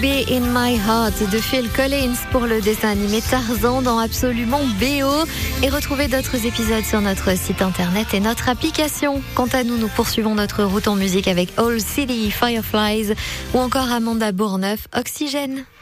Baby in My Heart de Phil Collins pour le dessin animé Tarzan dans Absolument BO. Et retrouvez d'autres épisodes sur notre site internet et notre application. Quant à nous, nous poursuivons notre route en musique avec Old City Fireflies ou encore Amanda Bourneuf, Oxygène.